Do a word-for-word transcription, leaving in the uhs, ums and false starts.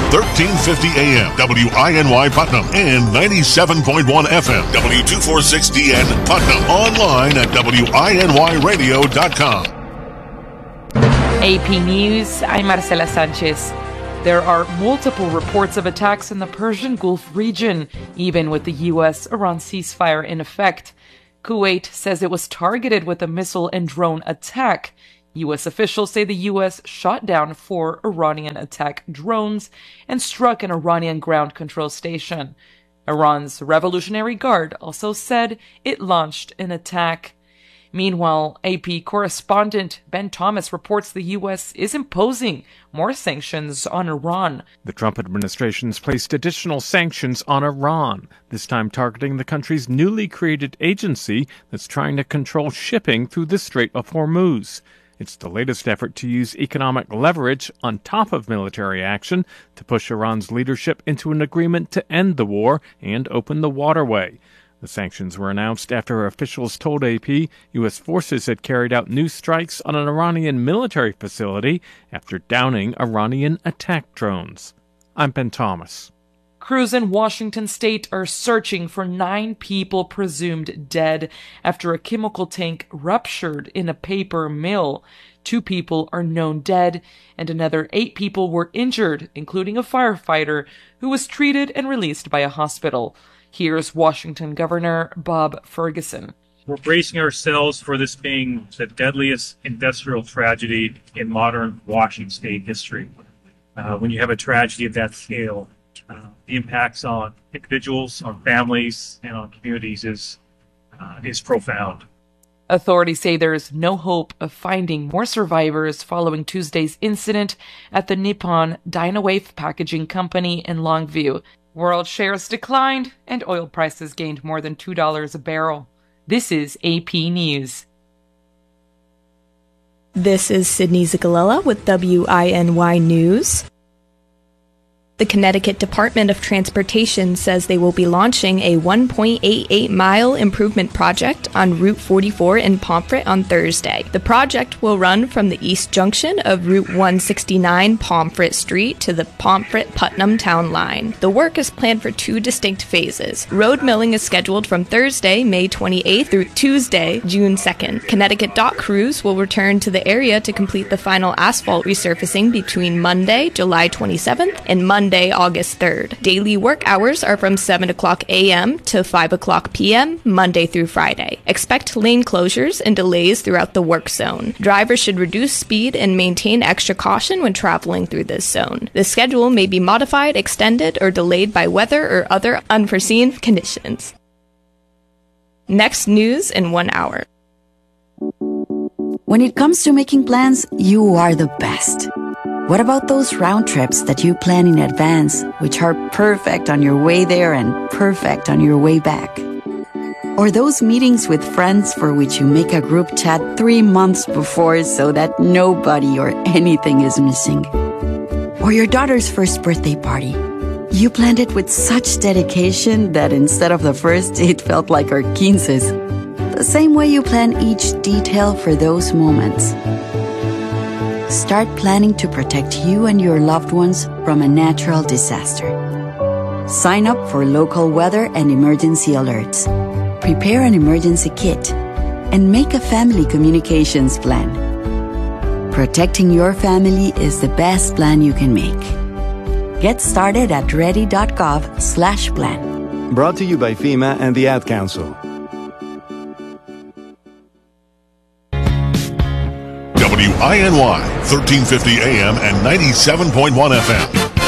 thirteen fifty A M, W I N Y Putnam, and ninety-seven point one F M, W two forty-six D N Putnam. Online at W I N Y radio dot com. A P News, I'm Marcela Sanchez. There are multiple reports of attacks in the Persian Gulf region, even with the U S-Iran ceasefire in effect. Kuwait says it was targeted with a missile and drone attack. U S officials say the U S shot down four Iranian attack drones and struck an Iranian ground control station. Iran's Revolutionary Guard also said it launched an attack. Meanwhile, A P correspondent Ben Thomas reports the U S is imposing more sanctions on Iran. The Trump administration's placed additional sanctions on Iran, this time targeting the country's newly created agency that's trying to control shipping through the Strait of Hormuz. It's the latest effort to use economic leverage on top of military action to push Iran's leadership into an agreement to end the war and open the waterway. The sanctions were announced after officials told A P U S forces had carried out new strikes on an Iranian military facility after downing Iranian attack drones. I'm Ben Thomas. Crews in Washington state are searching for nine people presumed dead after a chemical tank ruptured in a paper mill. Two people are known dead, and another eight people were injured, including a firefighter who was treated and released by a hospital. Here's Washington Governor Bob Ferguson. We're bracing ourselves for this being the deadliest industrial tragedy in modern Washington state history. Uh, when you have a tragedy of that scale, uh, the impacts on individuals, on families, and on communities is uh, is profound. Authorities say there is no hope of finding more survivors following Tuesday's incident at the Nippon Dynawave Packaging Company in Longview. World shares declined, and oil prices gained more than two dollars a barrel. This is A P News. This is Sydney Zigalella with W I N Y News. The Connecticut Department of Transportation says they will be launching a one point eight eight mile improvement project on Route forty-four in Pomfret on Thursday. The project will run from the east junction of Route one sixty-nine Pomfret Street to the Pomfret-Putnam Town Line. The work is planned for two distinct phases. Road milling is scheduled from Thursday, May twenty-eighth through Tuesday, June second. Connecticut dock crews will return to the area to complete the final asphalt resurfacing between Monday, July twenty-seventh and Monday, August third. Daily work hours are from seven o'clock a m to five o'clock p m Monday through Friday. Expect lane closures and delays throughout the work zone. Drivers should reduce speed and maintain extra caution when traveling through this zone. The schedule may be modified, extended, or delayed by weather or other unforeseen conditions. Next news in one hour. When it comes to making plans, you are the best. What about those round trips that you plan in advance, which are perfect on your way there and perfect on your way back? Or those meetings with friends for which you make a group chat three months before so that nobody or anything is missing? Or your daughter's first birthday party. You planned it with such dedication that instead of the first, it felt like our quinces. The same way you plan each detail for those moments. Start planning to protect you and your loved ones from a natural disaster. Sign up for local weather and emergency alerts. Prepare an emergency kit. And make a family communications plan. Protecting your family is the best plan you can make. Get started at ready.gov slash plan. Brought to you by FEMA and the Ad Council. W I N Y, thirteen fifty A M and ninety-seven point one F M.